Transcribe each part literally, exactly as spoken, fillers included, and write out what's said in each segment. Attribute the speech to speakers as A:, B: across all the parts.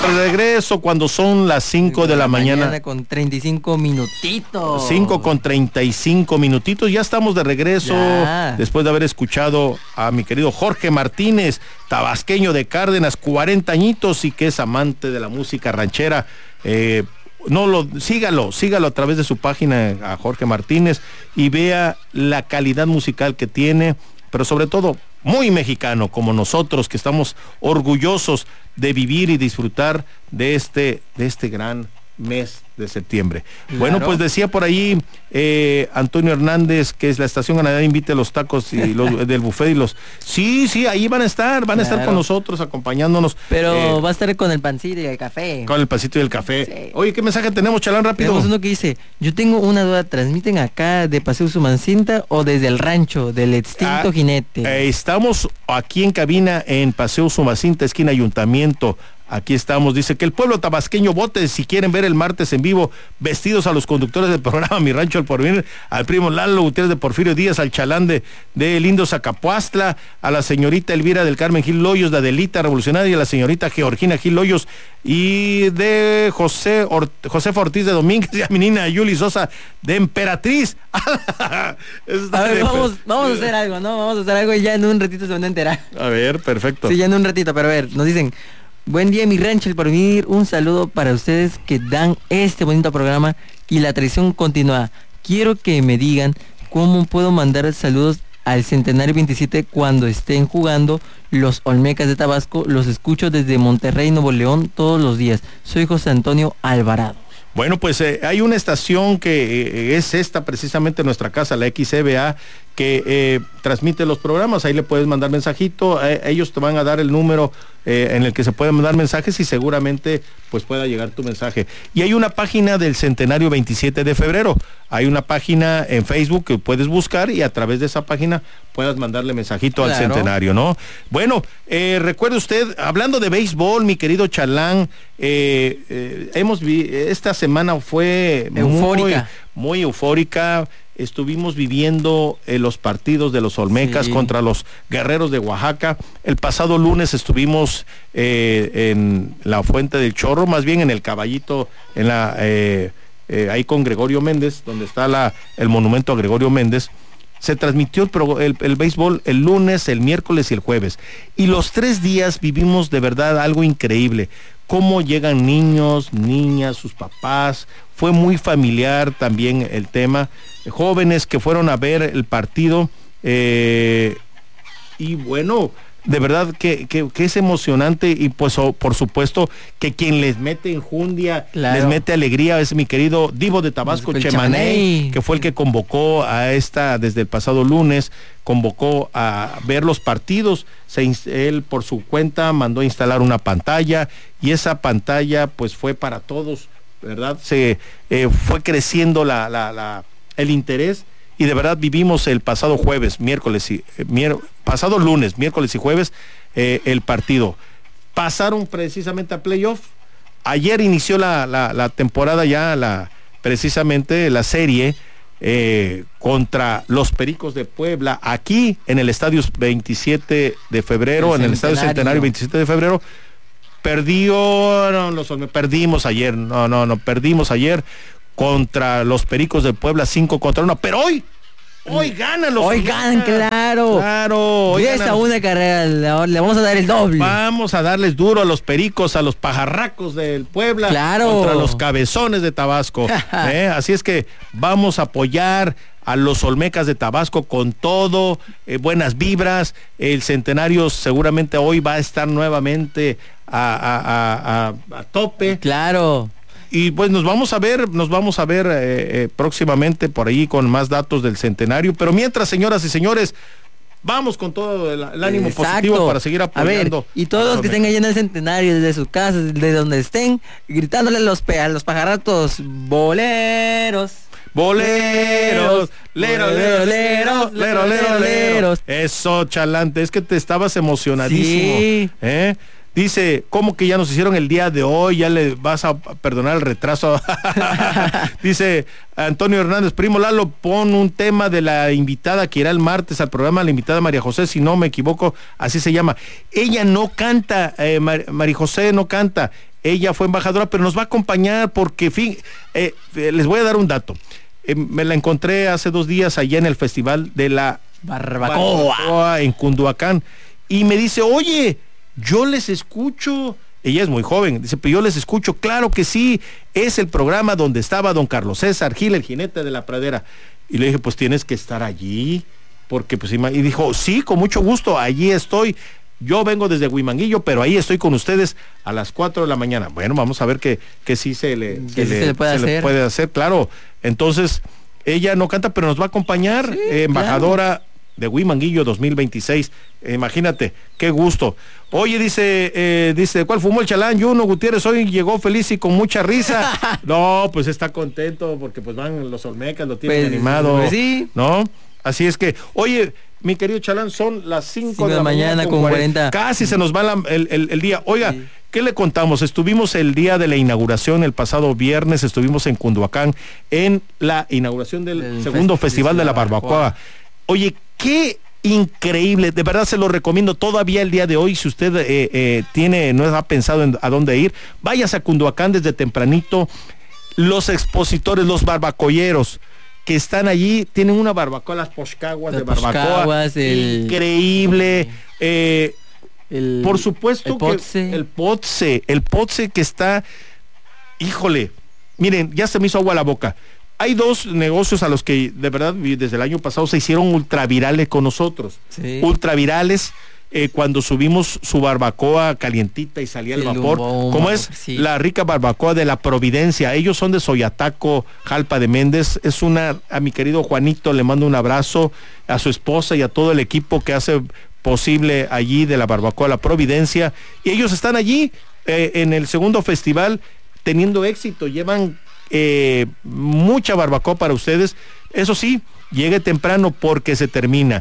A: regreso cuando son las cinco de la mañana.
B: mañana. Con treinta y cinco minutitos.
A: cinco con treinta y cinco minutitos. Ya estamos de regreso ya. Después de haber escuchado a mi querido Jorge Martínez, tabasqueño de Cárdenas, cuarenta añitos y que es amante de la música ranchera. Eh, no lo, sígalo, sígalo a través de su página a Jorge Martínez y vea la calidad musical que tiene, pero sobre todo muy mexicano como nosotros que estamos orgullosos de vivir y disfrutar de este, de este gran mes de septiembre. Claro. Bueno, pues decía por ahí eh, Antonio Hernández que es la estación ganadera invite los tacos y los del buffet y los sí, sí, ahí van a estar, van claro. a estar con nosotros acompañándonos.
B: Pero eh, va a estar con el pancito y el café.
A: Con el pancito y el café. Sí. Oye, ¿qué mensaje tenemos, Chalán, rápido?
B: Tenemos uno que dice, yo tengo una duda, ¿transmiten acá de Paseo Sumacinta o desde el rancho del extinto ah, jinete?
A: Eh, estamos aquí en cabina en Paseo Sumacinta, esquina Ayuntamiento. Aquí estamos, dice que el pueblo tabasqueño vote si quieren ver el martes en vivo vestidos a los conductores del programa Mi Rancho al Porvenir, al primo Lalo Gutiérrez de Porfirio Díaz, al chalán de, de Lindo Zacapuastla, a la señorita Elvira del Carmen Gil Loyos, de Adelita Revolucionaria, a la señorita Georgina Gil Loyos y de José Or, Josefa Ortiz de Domínguez y a mi niña Yuli Sosa de Emperatriz.
B: A ver, vamos, vamos a hacer algo, ¿no? Vamos a hacer algo y ya en un ratito se van a enterar.
A: A ver, perfecto.
B: Sí, ya en un ratito, pero a ver, nos dicen... Buen día, mi rancho, el porvenir. Un saludo para ustedes que dan este bonito programa y la tradición continúa. Quiero que me digan cómo puedo mandar saludos al Centenario veintisiete cuando estén jugando los Olmecas de Tabasco. Los escucho desde Monterrey, Nuevo León, todos los días. Soy José Antonio Alvarado.
A: Bueno, pues eh, hay una estación que eh, es esta precisamente nuestra casa, la X C B A, que eh, transmite los programas. Ahí le puedes mandar mensajito, eh, ellos te van a dar el número eh, en el que se pueden mandar mensajes y seguramente pues pueda llegar tu mensaje. Y hay una página del Centenario veintisiete de febrero, hay una página en Facebook que puedes buscar y a través de esa página puedas mandarle mensajito claro. al Centenario, ¿no? Bueno, eh, recuerde usted, hablando de béisbol, mi querido Chalán, eh, eh, hemos vi esta semana fue
B: eufórica.
A: Muy, muy eufórica. Estuvimos viviendo eh, los partidos de los Olmecas sí. contra los Guerreros de Oaxaca. El pasado lunes estuvimos eh, en la Fuente del Chorro, más bien en el Caballito, en la eh, eh, ahí con Gregorio Méndez, donde está la, el monumento a Gregorio Méndez. Se transmitió el, pro, el, el béisbol el lunes, el miércoles y el jueves. Y los tres días vivimos de verdad algo increíble. Cómo llegan niños, niñas, sus papás. Fue muy familiar también el tema. Jóvenes que fueron a ver el partido. Eh, y bueno, de verdad que, que, que es emocionante. Y pues oh, por supuesto que quien les mete enjundia, claro. les mete alegría, es mi querido Divo de Tabasco, Chemaney, que fue el que convocó a esta desde el pasado lunes. Convocó a ver los partidos, se, él por su cuenta mandó a instalar una pantalla y esa pantalla pues fue para todos, ¿verdad? Se eh, fue creciendo la, la, la, el interés y de verdad vivimos el pasado jueves, miércoles y eh, mier, pasado lunes, miércoles y jueves eh, el partido. Pasaron precisamente a playoff. Ayer inició la, la, la temporada ya, la precisamente la serie. Eh, contra los Pericos de Puebla, aquí en el estadio veintisiete de febrero, el en el estadio Centenario veintisiete de febrero, perdió, no, los, perdimos ayer, no, no, no, perdimos ayer contra los Pericos de Puebla, cinco contra uno, pero hoy, hoy ganan los
B: Hoy ganan, claro.
A: Claro. Hoy
B: diez a una carrera, le vamos a dar el doble.
A: Vamos a darles duro a los Pericos, a los pajarracos del Puebla.
B: Claro.
A: Contra los cabezones de Tabasco. ¿eh? Así es que vamos a apoyar a los Olmecas de Tabasco con todo, eh, buenas vibras. El Centenario seguramente hoy va a estar nuevamente a, a, a, a, a tope.
B: Claro.
A: Y pues nos vamos a ver, nos vamos a ver eh, eh, próximamente por ahí con más datos del Centenario. Pero mientras, señoras y señores, vamos con todo el, el ánimo Exacto. positivo para seguir apoyando.
B: A ver, y todos los que estén ahí en el Centenario, desde sus casas, desde donde estén, gritándole a los, a los pajaratos, boleros.
A: Boleros, lero, lero, lero, lero, lero, lero. Eso, Chalante, es que te estabas emocionadísimo.
B: Sí.
A: ¿Eh? Dice, ¿cómo que ya nos hicieron el día de hoy? ¿Ya le vas a perdonar el retraso? Dice Antonio Hernández, primo Lalo, pon un tema de la invitada que irá el martes al programa, la invitada María José, si no me equivoco, así se llama. Ella no canta, eh, Mar María José no canta. ella fue embajadora, pero nos va a acompañar porque, fin, eh, eh, les voy a dar un dato. Eh, me la encontré hace dos días allá en el Festival de la
B: Barbacoa,
A: Barbacoa en Cunduacán, y me dice, oye, yo les escucho. Ella es muy joven, dice, pero yo les escucho, claro que sí, es el programa donde estaba don Carlos César Gil, el jinete de la pradera. Y le dije, pues tienes que estar allí, porque pues, y dijo, sí, con mucho gusto, allí estoy. Yo vengo desde Huimanguillo, pero ahí estoy con ustedes a las cuatro de la mañana. Bueno, vamos a ver que, que sí se le, se
B: se
A: le,
B: le, puede,
A: se
B: hacer.
A: le puede hacer, claro. Entonces, ella no canta, pero nos va a acompañar,
B: sí,
A: eh, embajadora
B: claro.
A: de Huimanguillo dos mil veintiséis. Eh, imagínate, qué gusto. Oye, dice, eh, dice, ¿cuál fumó el chalán? Yuno Gutiérrez hoy llegó feliz y con mucha risa. No, pues está contento porque pues van los Olmecas, lo tienen
B: pues,
A: animado.
B: Pues sí.
A: ¿No? Así es que, oye, mi querido chalán, son las cinco de la mañana,
B: mañana con cuarenta.
A: Casi se nos va la, el, el, el día. Oiga,
B: sí.
A: ¿Qué le contamos? Estuvimos el día de la inauguración, el pasado viernes, estuvimos en Cunduacán, en la inauguración del el segundo Festival de la Barbacoa. Oye, qué increíble, de verdad se lo recomiendo todavía el día de hoy. Si usted eh, eh, tiene, no ha pensado en a dónde ir, váyase a Cunduacán desde tempranito. Los expositores, los barbacoyeros que están allí, tienen una barbacoa, las poscaguas de barbacoa,
B: el...
A: increíble. Eh,
B: el,
A: por supuesto
B: el potse.
A: que el potse, el potse que está, híjole, miren, ya se me hizo agua a la boca. Hay dos negocios a los que de verdad desde el año pasado se hicieron ultravirales con nosotros. Sí. Ultravirales eh, cuando subimos su barbacoa calientita y salía el, el vapor. Humo, como es sí. La rica barbacoa de la Providencia. Ellos son de Soyataco, Jalpa de Méndez. Es una, a mi querido Juanito le mando un abrazo, a su esposa y a todo el equipo que hace posible allí de la barbacoa La Providencia. Y ellos están allí eh, en el segundo festival teniendo éxito. Llevan Eh, mucha barbacoa para ustedes. Eso sí, llegue temprano porque se termina.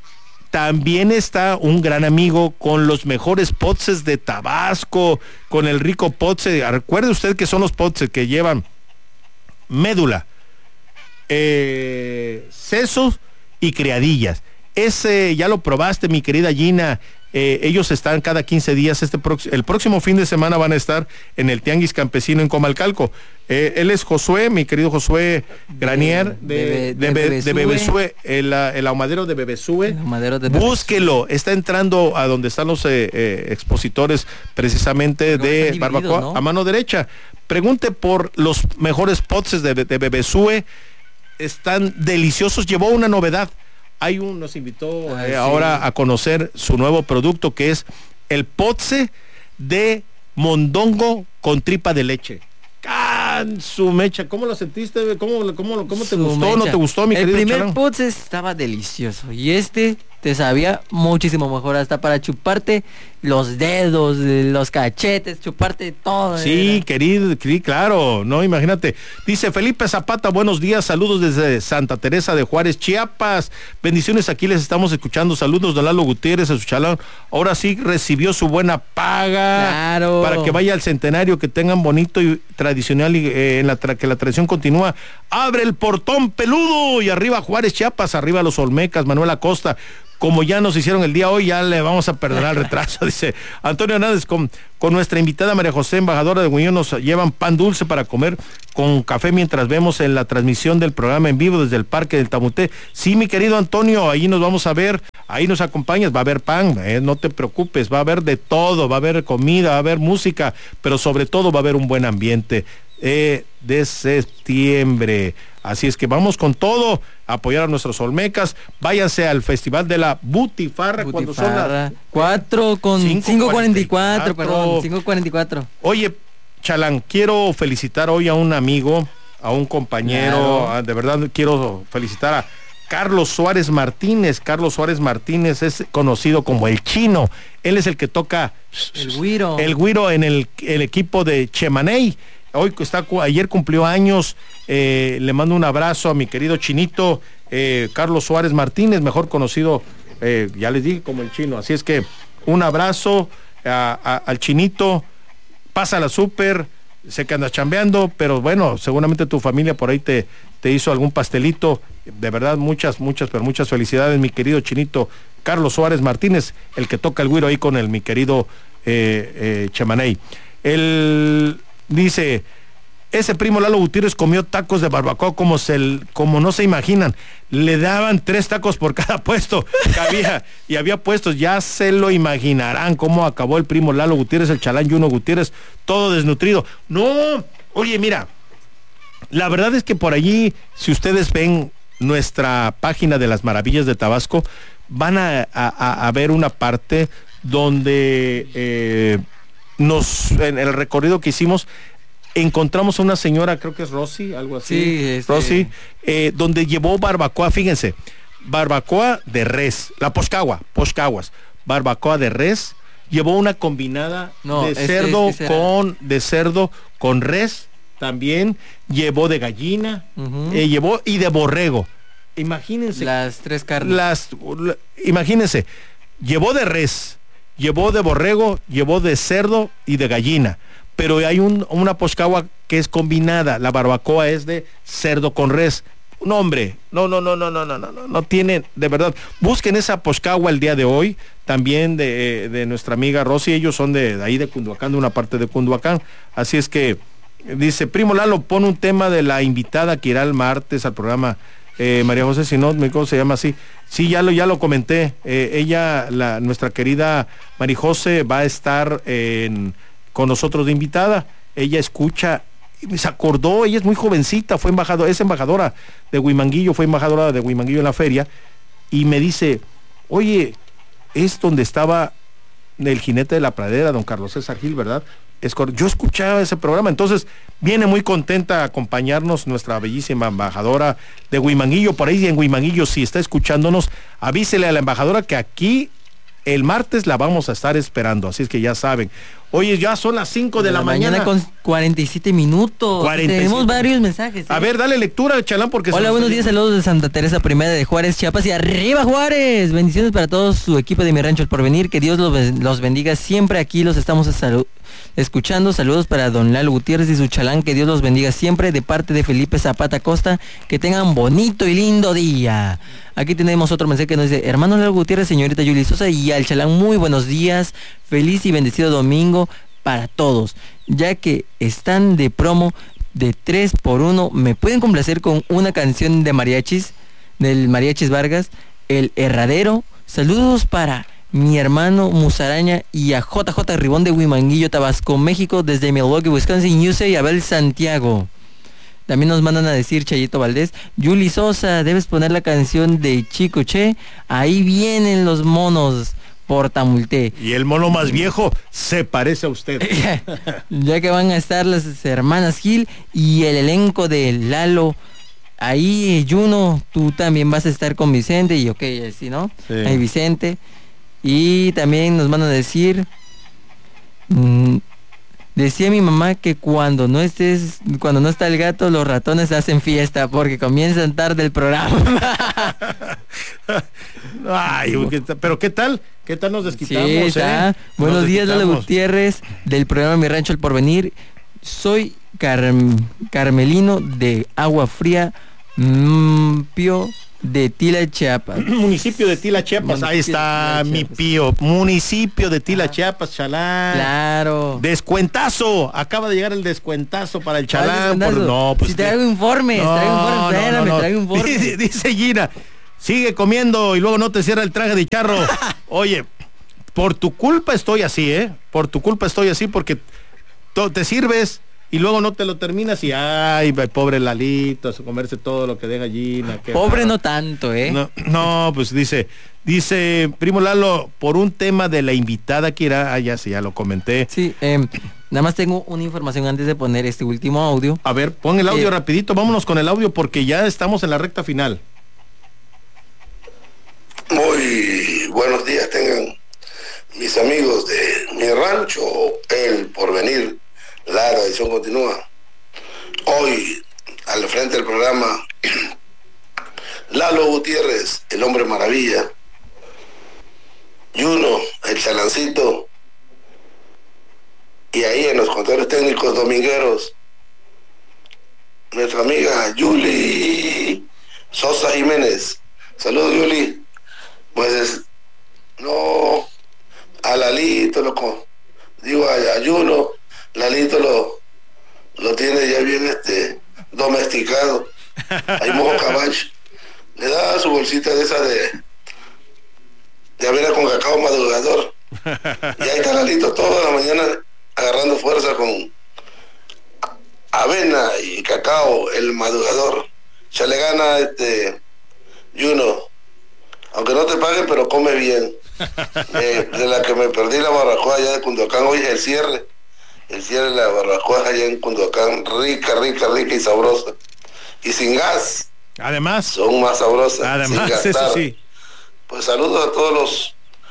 A: También está un gran amigo con los mejores potses de Tabasco, con el rico potse. Recuerde usted que son los potses que llevan médula, eh, sesos y criadillas. Ese ya lo probaste, mi querida Gina. Eh, ellos están cada quince días, este prox- el próximo fin de semana van a estar en el Tianguis Campesino en Comalcalco. Eh, él es Josué, mi querido Josué Granier, de, de, de, de, de, de Bebesúe, el, el ahumadero de Bebesúe. El ahumadero de Bebesúe. Búsquelo, está entrando a donde están los eh, eh, expositores precisamente de barbacoa, ¿no? A mano derecha. Pregunte por los mejores potses de, de, de Bebesúe, están deliciosos, llevó una novedad. Hay un, nos invitó eh, sí. ahora a conocer su nuevo producto que es el potse de mondongo con tripa de leche. ¡Can su mecha! ¿Cómo lo sentiste? ¿Cómo, cómo, cómo te su gustó? Mecha. ¿No te gustó, mi
B: el
A: querido
B: El primer
A: Chalán?
B: potse estaba delicioso y este te sabía muchísimo mejor, hasta para chuparte los dedos, los cachetes, chuparte todo.
A: Sí, querido, querido, claro, no, imagínate. Dice Felipe Zapata, buenos días, saludos desde Santa Teresa de Juárez, Chiapas. Bendiciones, aquí les estamos escuchando. Saludos de Lalo Gutiérrez, a su chalán. Ahora sí recibió su buena paga.
B: Claro.
A: Para que vaya al centenario, que tengan bonito y tradicional y eh, en la tra- que la tradición continúa. Abre el portón peludo y arriba Juárez, Chiapas, arriba los Olmecas, Manuel Acosta. Como ya nos hicieron el día hoy, ya le vamos a perdonar el retraso, dice Antonio Hernández. Con, con nuestra invitada María José, embajadora de Guiñón, nos llevan pan dulce para comer con café mientras vemos en la transmisión del programa en vivo desde el Parque del Tamuté. Sí, mi querido Antonio, ahí nos vamos a ver, ahí nos acompañas, va a haber pan, eh, no te preocupes, va a haber de todo, va a haber comida, va a haber música, pero sobre todo va a haber un buen ambiente. Eh, de septiembre. Así es que vamos con todo, a apoyar a nuestros Olmecas. Váyanse al Festival de la Butifarra,
B: Butifarra.
A: cuando son las
B: cuatro con cinco cuarenta y cuatro, perdón, cinco cuarenta y cuatro.
A: Oye, Chalán, quiero felicitar hoy a un amigo, a un compañero, claro. a, de verdad quiero felicitar a Carlos Suárez Martínez. Carlos Suárez Martínez es conocido como el Chino. Él es el que toca
B: el güiro,
A: el güiro en el, el equipo de Chemaney. Hoy está, ayer cumplió años, eh, le mando un abrazo a mi querido Chinito, eh, Carlos Suárez Martínez, mejor conocido, eh, ya les dije, como el Chino. Así es que un abrazo a, a, al Chinito, pásala súper, sé que andas chambeando, pero bueno, seguramente tu familia por ahí te, te hizo algún pastelito. De verdad, muchas, muchas, pero muchas felicidades, mi querido Chinito, Carlos Suárez Martínez, el que toca el güiro ahí con el mi querido eh, eh, Chemaney. El, dice, ese primo Lalo Gutiérrez comió tacos de barbacoa como, se, como no se imaginan. Le daban tres tacos por cada puesto que había, y había puestos, ya se lo imaginarán cómo acabó el primo Lalo Gutiérrez, el chalán Yuno Gutiérrez, todo desnutrido. No, oye, mira, la verdad es que por allí, si ustedes ven nuestra página de las maravillas de Tabasco, van a, a, a ver una parte donde eh, nos, en el recorrido que hicimos, encontramos a una señora, creo que es Rosy, algo así,
B: sí, este...
A: Rosy, eh, donde llevó barbacoa, fíjense, barbacoa de res, la poscagua, poscaguas, barbacoa de res, llevó una combinada no, de este, cerdo este con, de cerdo con res, también llevó de gallina, uh-huh. eh, llevó y de borrego. Imagínense.
B: Las tres carnes.
A: Las, la, imagínense, llevó de res, llevó de borrego, llevó de cerdo y de gallina. Pero hay un, una poscagua que es combinada. La barbacoa es de cerdo con res. No, hombre, no, no, no, no, no, no, no, no, no tiene, de verdad. Busquen esa poscagua el día de hoy, también de, de nuestra amiga Rosy. Ellos son de, de ahí de Cunduacán, de una parte de Cunduacán. Así es que, dice, primo Lalo, pone un tema de la invitada que irá el martes al programa. Eh, María José, si no, ¿cómo se llama así? Sí, ya lo, ya lo comenté. Eh, ella, la, nuestra querida María José, va a estar en, con nosotros de invitada. Ella escucha, y se acordó, ella es muy jovencita, fue embajadora, es embajadora de Huimanguillo, fue embajadora de Huimanguillo en la feria, y me dice, oye, es donde estaba el jinete de la pradera, don Carlos César Gil, ¿verdad? Es, yo escuchaba ese programa, entonces viene muy contenta a acompañarnos nuestra bellísima embajadora de Huimanguillo. Por ahí en Huimanguillo, si está escuchándonos, avísele a la embajadora que aquí el martes la vamos a estar esperando, así es que ya saben. Oye, ya son las cinco de, de la, la mañana.
B: mañana con cuarenta y siete minutos. cuarenta y siete. Tenemos varios mensajes. ¿eh?
A: A ver, dale lectura, Chalán, porque...
B: Hola, buenos días, saludos de Santa Teresa Primera de Juárez, Chiapas, y arriba Juárez. Bendiciones para todo su equipo de Mi Rancho El Porvenir, que Dios los, los bendiga siempre. Aquí los estamos salu- escuchando. Saludos para don Lalo Gutiérrez y su chalán, que Dios los bendiga siempre, de parte de Felipe Zapata Costa. Que tengan bonito y lindo día. Aquí tenemos otro mensaje que nos dice: hermano Lalo Gutiérrez, señorita Yuli Sosa y al chalán, muy buenos días, feliz y bendecido domingo para todos, ya que están de promo de tres por uno. ¿Me pueden complacer con una canción de mariachis, del Mariachis Vargas, El Herradero? Saludos para mi hermano Musaraña y a J J Ribón de Huimanguillo, Tabasco, México, desde Milwaukee, Wisconsin, U C y Abel Santiago. También nos mandan a decir Chayito Valdés: Yuli Sosa, debes poner la canción de Chico Che, ahí vienen los monos por Tamulté.
A: Y el mono más viejo se parece a usted.
B: Ya que van a estar las hermanas Gil y el elenco de Lalo. Ahí, Juno, tú también vas a estar con Vicente. Y ok, así, ¿no? Sí. Ahí Vicente. Y también nos van a decir... Mmm, decía mi mamá que cuando no estés, cuando no está el gato, los ratones hacen fiesta porque comienzan tarde el programa.
A: Ay, pero ¿qué tal? ¿Qué tal nos desquitamos?
B: Sí, está.
A: ¿eh?
B: Buenos
A: nos
B: días, Lalo Gutiérrez, del programa Mi Rancho El Porvenir. Soy Car Carmelino de Agua Fría, mmm, Pío de Tila, Chiapas.
A: Municipio de Tila, Chiapas. Municipio Ahí está mi Pío. Municipio de Tila, ah, Chiapas, Chalán.
B: Claro.
A: Descuentazo. Acaba de llegar el descuentazo para el Chalán. Por... No, pues
B: si traigo informes, no, traigo informes, espérame, no, no, no. traigo informes.
A: Dice, dice Gina, sigue comiendo y luego no te cierra el traje de charro. Oye, por tu culpa estoy así, ¿eh? Por tu culpa estoy así porque te sirves y luego no te lo terminas y ay, pobre Lalito, a comerse todo lo que de gallina.
B: Pobre raro. No tanto, ¿eh?
A: No, no, pues dice, dice, primo Lalo, por un tema de la invitada que irá, ah, ya sí, ya lo comenté.
B: Sí, eh, nada más tengo una información antes de poner este último audio.
A: A ver, pon el audio eh, rapidito, vámonos con el audio porque ya estamos en la recta final.
C: Muy buenos días tengan mis amigos de Mi Rancho El Porvenir. La tradición continúa. Hoy, al frente del programa, Lalo Gutiérrez, el hombre maravilla, Yuno, el chalancito, y ahí en los controles técnicos domingueros, nuestra amiga Yuli Sosa Jiménez. Saludos, Yuli. Pues, no, a Lalito, loco, digo a, a Yuno, Lalito lo, lo tiene ya bien este domesticado. Hay mojo cabacho. Le da su bolsita de esa de, de avena con cacao madrugador. Y ahí está Lalito toda la mañana agarrando fuerza con avena y cacao, el madrugador. Ya le gana este Juno. Aunque no te paguen, pero come bien. Eh, de la que me perdí la barbacoa allá de Cunduacán, hoy es el cierre. El cierre de la barbacoa allá en Cunduacán, rica, rica, rica y sabrosa. Y sin gas.
A: Además.
C: Son más sabrosas.
A: Además,
C: sin gastar.
A: Eso sí.
C: Pues saludos a todos los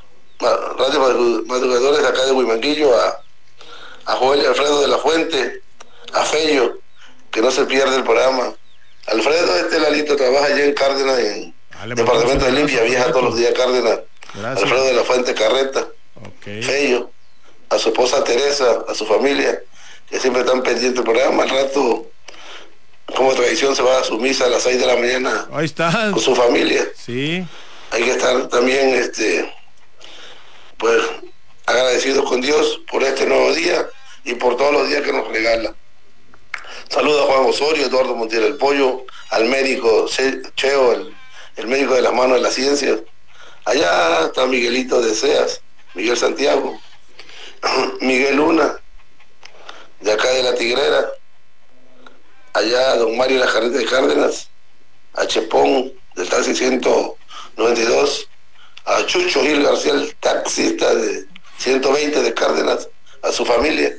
C: radio madrugadores de acá de Huimanguillo, a, a Joel y Alfredo de la Fuente, a Fello, que no se pierde el programa. Alfredo, este Lalito, trabaja allá en Cárdenas, en Dale, Departamento de Limpia, viaja todos los días a Cárdenas. Gracias. Alfredo de la Fuente Carreta. Okay. Fello, a su esposa Teresa, a su familia, que siempre están pendientes del programa. Al rato, como tradición, se va a su misa a las seis de la mañana.
A: Ahí está.
C: Con su familia.
A: Sí.
C: Hay que estar también, este, pues, agradecidos con Dios por este nuevo día y por todos los días que nos regala. Saludos a Juan Osorio, Eduardo Montiel el Pollo, al médico Cheo, el, el médico de las manos de la ciencia. Allá está Miguelito de Seas, Miguel Santiago, Miguel Luna, de acá de La Tigrera, allá don Mario La Jarreta de Cárdenas, a Chepón, del taxi ciento noventa y dos, a Chucho Gil García, el taxista de ciento veinte de Cárdenas, a su familia.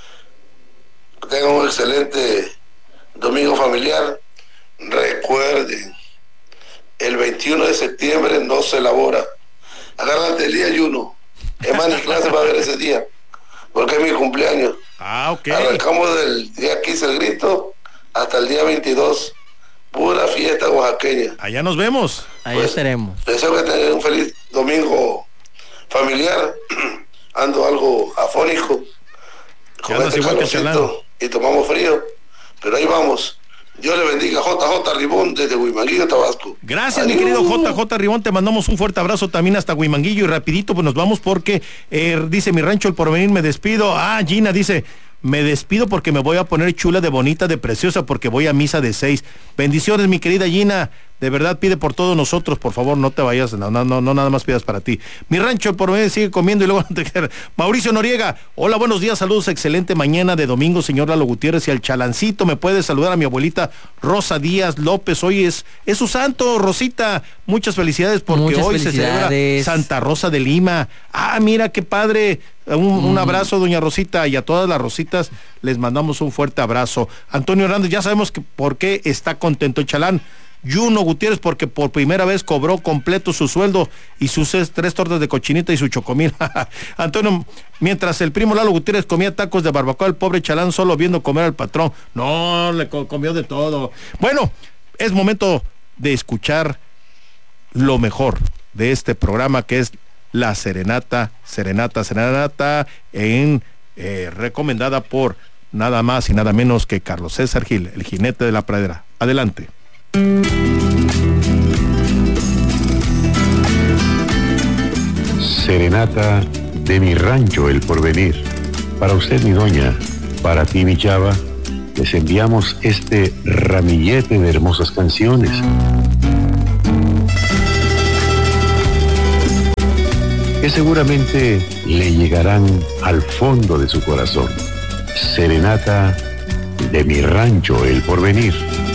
C: Tengan un excelente domingo familiar. Recuerden, el veintiuno de septiembre no se elabora. Agárrate el día ayuno. Es más, ni clase va a haber ese día, porque es mi cumpleaños.
A: Ah, ok.
C: Arrancamos del día quince el grito hasta el día veintidós. Pura fiesta oaxaqueña.
A: Allá nos vemos.
B: Ahí pues, estaremos.
C: Deseo que tengan un feliz domingo familiar. Ando algo afónico con este calorcito y tomamos frío, pero ahí vamos. Dios le bendiga. J J Ribón desde Huimanguillo, Tabasco.
A: Gracias, Adiós. Mi querido J J Ribón, te mandamos un fuerte abrazo también hasta Huimanguillo y rapidito pues nos vamos porque eh, dice mi rancho El Porvenir, me despido. Ah, Gina dice, me despido porque me voy a poner chula de bonita, de preciosa, porque voy a misa de seis. Bendiciones, mi querida Gina. De verdad, pide por todos nosotros, por favor, no te vayas, no, no, no, no nada más pidas para ti. Mi rancho El Porvenir sigue comiendo y luego no te quedas. Mauricio Noriega, hola, buenos días, saludos, excelente mañana de domingo, señor Lalo Gutiérrez, y al Chalancito, me puede saludar a mi abuelita Rosa Díaz López, hoy es, es su santo, Rosita, muchas felicidades porque muchas hoy felicidades. Se celebra Santa Rosa de Lima. Ah, mira, qué padre. Un, mm. un abrazo, doña Rosita, y a todas las Rositas les mandamos un fuerte abrazo. Antonio Hernández, ya sabemos que por qué está contento el Chalán. Juno Gutiérrez, porque por primera vez cobró completo su sueldo y sus tres tortas de cochinita y su chocomil. Antonio, mientras el primo Lalo Gutiérrez comía tacos de barbacoa, el pobre Chalán solo viendo comer al patrón. No, le co- comió de todo. Bueno, es momento de escuchar lo mejor de este programa, que es la Serenata, Serenata, Serenata, en eh, recomendada por nada más y nada menos que Carlos César Gil, el jinete de la pradera. Adelante.
D: Serenata de mi rancho El Porvenir. Para usted, mi doña, para ti, mi chava, les enviamos este ramillete de hermosas canciones. Que seguramente le llegarán al fondo de su corazón. Serenata de mi rancho El Porvenir.